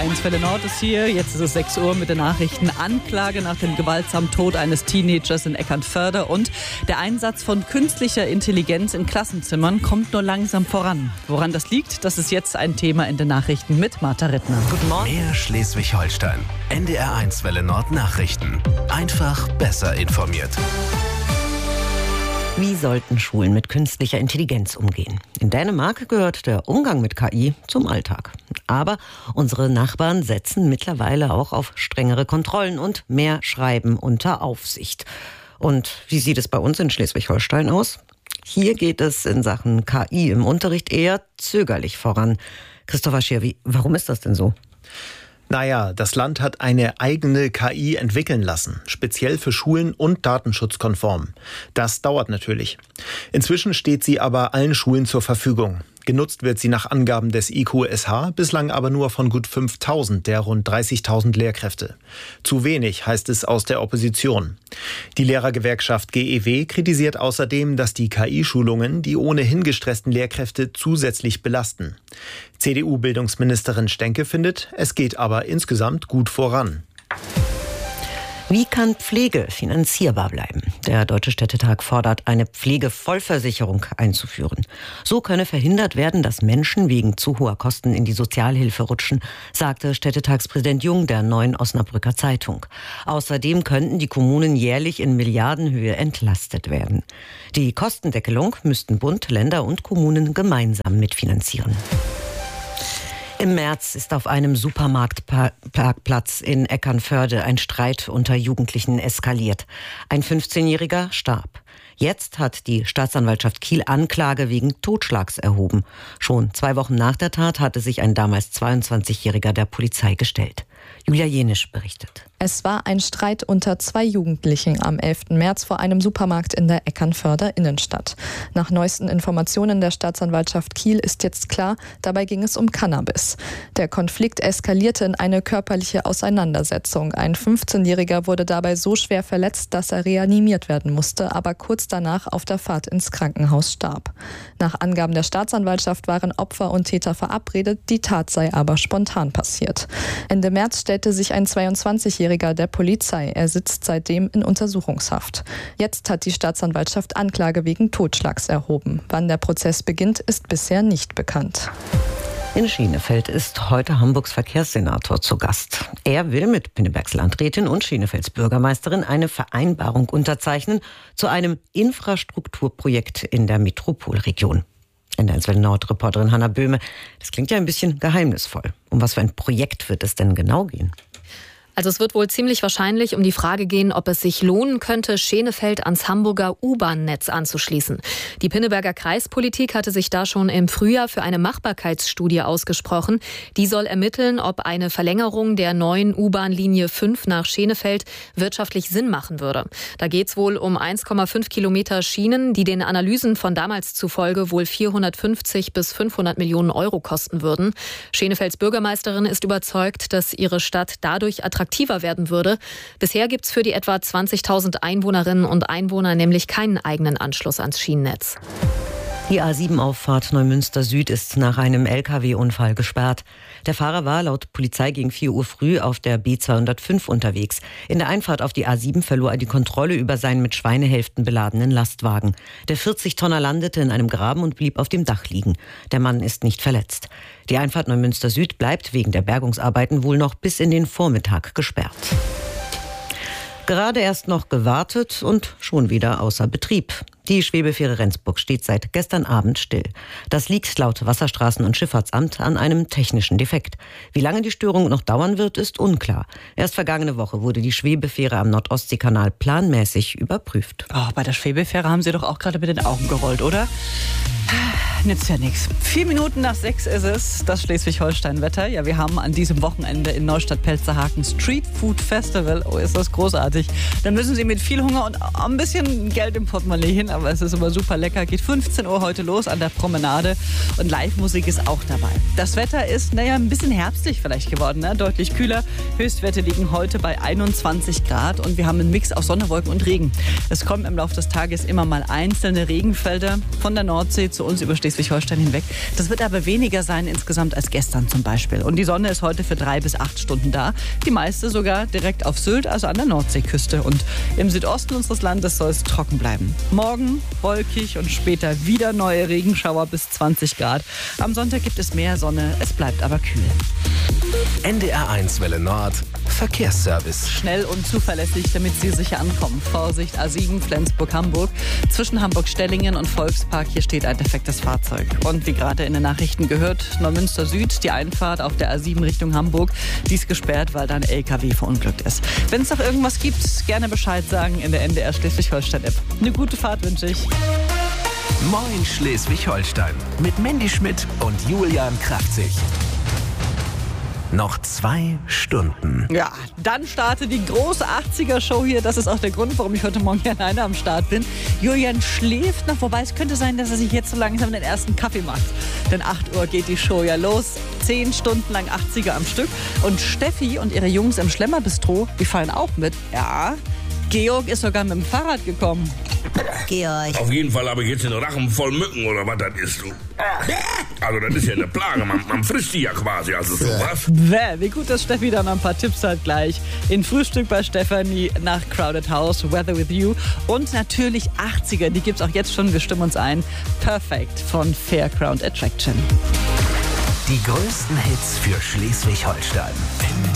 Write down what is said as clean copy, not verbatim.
NDR1 Welle Nord ist hier. Jetzt ist es 6 Uhr mit den Nachrichten. Anklage nach dem gewaltsamen Tod eines Teenagers in Eckernförde und der Einsatz von künstlicher Intelligenz in Klassenzimmern kommt nur langsam voran. Woran das liegt, das ist jetzt ein Thema in den Nachrichten mit Martha Rittner. Guten Morgen. Mehr Schleswig-Holstein. NDR1 Welle Nord Nachrichten. Einfach besser informiert. Wie sollten Schulen mit künstlicher Intelligenz umgehen? In Dänemark gehört der Umgang mit KI zum Alltag. Aber unsere Nachbarn setzen mittlerweile auch auf strengere Kontrollen und mehr Schreiben unter Aufsicht. Und wie sieht es bei uns in Schleswig-Holstein aus? Hier geht es in Sachen KI im Unterricht eher zögerlich voran. Christopher Schirwi, warum ist das denn so? Naja, das Land hat eine eigene KI entwickeln lassen, speziell für Schulen und datenschutzkonform. Das dauert natürlich. Inzwischen steht sie aber allen Schulen zur Verfügung. Genutzt wird sie nach Angaben des IQSH, bislang aber nur von gut 5.000 der rund 30.000 Lehrkräfte. Zu wenig, heißt es aus der Opposition. Die Lehrergewerkschaft GEW kritisiert außerdem, dass die KI-Schulungen die ohnehin gestressten Lehrkräfte zusätzlich belasten. CDU-Bildungsministerin Stenke findet, es geht aber insgesamt gut voran. Wie kann Pflege finanzierbar bleiben? Der Deutsche Städtetag fordert, eine Pflegevollversicherung einzuführen. So könne verhindert werden, dass Menschen wegen zu hoher Kosten in die Sozialhilfe rutschen, sagte Städtetagspräsident Jung der Neuen Osnabrücker Zeitung. Außerdem könnten die Kommunen jährlich in Milliardenhöhe entlastet werden. Die Kostendeckelung müssten Bund, Länder und Kommunen gemeinsam mitfinanzieren. Im März ist auf einem Supermarktparkplatz in Eckernförde ein Streit unter Jugendlichen eskaliert. Ein 15-Jähriger starb. Jetzt hat die Staatsanwaltschaft Kiel Anklage wegen Totschlags erhoben. Schon 2 Wochen nach der Tat hatte sich ein damals 22-Jähriger der Polizei gestellt. Julia Jenisch berichtet. Es war ein Streit unter 2 Jugendlichen am 11. März vor einem Supermarkt in der Eckernförder Innenstadt. Nach neuesten Informationen der Staatsanwaltschaft Kiel ist jetzt klar, dabei ging es um Cannabis. Der Konflikt eskalierte in eine körperliche Auseinandersetzung. Ein 15-Jähriger wurde dabei so schwer verletzt, dass er reanimiert werden musste, aber kurz danach auf der Fahrt ins Krankenhaus starb. Nach Angaben der Staatsanwaltschaft waren Opfer und Täter verabredet, die Tat sei aber spontan passiert. Ende März stellte sich ein 22-Jähriger der Polizei. Er sitzt seitdem in Untersuchungshaft. Jetzt hat die Staatsanwaltschaft Anklage wegen Totschlags erhoben. Wann der Prozess beginnt, ist bisher nicht bekannt. In Schenefeld ist heute Hamburgs Verkehrssenator zu Gast. Er will mit Pinnebergs Landrätin und Schenefelds Bürgermeisterin eine Vereinbarung unterzeichnen zu einem Infrastrukturprojekt in der Metropolregion. NDR1 Welle Nord-Reporterin Hanna Böhme. Das klingt ja ein bisschen geheimnisvoll. Um was für ein Projekt wird es denn genau gehen? Also es wird wohl ziemlich wahrscheinlich um die Frage gehen, ob es sich lohnen könnte, Schenefeld ans Hamburger U-Bahn-Netz anzuschließen. Die Pinneberger Kreispolitik hatte sich da schon im Frühjahr für eine Machbarkeitsstudie ausgesprochen. Die soll ermitteln, ob eine Verlängerung der neuen U-Bahn-Linie 5 nach Schenefeld wirtschaftlich Sinn machen würde. Da geht es wohl um 1,5 Kilometer Schienen, die den Analysen von damals zufolge wohl 450 bis 500 Millionen Euro kosten würden. Schenefelds Bürgermeisterin ist überzeugt, dass ihre Stadt dadurch attraktiver werden würde. Bisher gibt es für die etwa 20.000 Einwohnerinnen und Einwohner nämlich keinen eigenen Anschluss ans Schienennetz. Die A7-Auffahrt Neumünster Süd ist nach einem LKW-Unfall gesperrt. Der Fahrer war laut Polizei gegen 4 Uhr früh auf der B205 unterwegs. In der Einfahrt auf die A7 verlor er die Kontrolle über seinen mit Schweinehälften beladenen Lastwagen. Der 40-Tonner landete in einem Graben und blieb auf dem Dach liegen. Der Mann ist nicht verletzt. Die Einfahrt Neumünster Süd bleibt wegen der Bergungsarbeiten wohl noch bis in den Vormittag gesperrt. Gerade erst noch gewartet und schon wieder außer Betrieb. Die Schwebefähre Rendsburg steht seit gestern Abend still. Das liegt laut Wasserstraßen- und Schifffahrtsamt an einem technischen Defekt. Wie lange die Störung noch dauern wird, ist unklar. Erst vergangene Woche wurde die Schwebefähre am Nordostseekanal planmäßig überprüft. Oh, bei der Schwebefähre haben Sie doch auch gerade mit den Augen gerollt, oder? Nützt ja nichts. 4 Minuten nach 6 ist es, das Schleswig-Holstein-Wetter. Ja, wir haben an diesem Wochenende in Neustadt-Pelzerhaken Street Food Festival. Oh, ist das großartig. Da müssen Sie mit viel Hunger und ein bisschen Geld im Portemonnaie hin, aber es ist immer super lecker. Geht 15 Uhr heute los an der Promenade und Live-Musik ist auch dabei. Das Wetter ist, ein bisschen herbstlich vielleicht geworden, ne? Deutlich kühler. Höchstwerte liegen heute bei 21 Grad und wir haben einen Mix aus Sonne, Wolken und Regen. Es kommen im Laufe des Tages immer mal einzelne Regenfelder von der Nordsee zu uns über Schleswig-Holstein hinweg. Das wird aber weniger sein insgesamt als gestern zum Beispiel. Und die Sonne ist heute für 3 bis 8 Stunden da. Die meiste sogar direkt auf Sylt, also an der Nordseeküste. Und im Südosten unseres Landes soll es trocken bleiben. Morgen wolkig und später wieder neue Regenschauer bis 20 Grad. Am Sonntag gibt es mehr Sonne, es bleibt aber kühl. NDR1 Welle Nord, Verkehrsservice. Schnell und zuverlässig, damit Sie sicher ankommen. Vorsicht, A7 Flensburg-Hamburg. Zwischen Hamburg-Stellingen und Volkspark, hier steht ein defektes Fahrzeug. Und wie gerade in den Nachrichten gehört, Neumünster Süd, die Einfahrt auf der A7 Richtung Hamburg, die ist gesperrt, weil da ein LKW verunglückt ist. Wenn es noch irgendwas gibt, gerne Bescheid sagen in der NDR Schleswig-Holstein-App. Eine gute Fahrt wünsche ich. Moin Schleswig-Holstein mit Mandy Schmidt und Julian Kraftzig. Noch 2 Stunden. Ja, dann startet die große 80er-Show hier. Das ist auch der Grund, warum ich heute Morgen alleine am Start bin. Julian schläft noch, wobei es könnte sein, dass er sich jetzt so langsam den ersten Kaffee macht. Denn 8 Uhr geht die Show ja los. 10 Stunden lang 80er am Stück. Und Steffi und ihre Jungs im Schlemmerbistro, die fahren auch mit. Ja, Georg ist sogar mit dem Fahrrad gekommen. Georg. Auf jeden Fall habe ich jetzt den Rachen voll Mücken oder was das ist, du. Also das ist ja eine Plage, man frisst die ja quasi, also sowas. Wie gut, dass Steffi dann ein paar Tipps hat gleich. In Frühstück bei Stefanie nach Crowded House, Weather With You und natürlich 80er, die gibt's auch jetzt schon, wir stimmen uns ein. Perfect von Fairground Attraction. Die größten Hits für Schleswig-Holstein.